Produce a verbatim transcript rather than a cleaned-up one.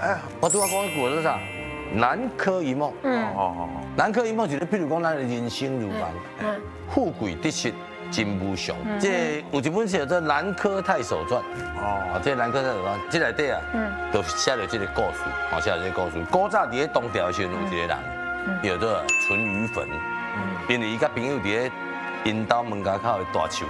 哎，我拄仔讲过是啥？南柯一梦。嗯。哦哦。南柯一梦就是，譬如讲咱的人生如梦，富贵得失真无常。这有一本书叫做《南柯太守传》。哦。这《南柯太守传》这内底啊，嗯，就写了这个故事，哦，写了这个故事。古早伫咧东调的时候，有一个人，叫做淳于棼。因为伊甲朋友伫咧因兜门口口的大树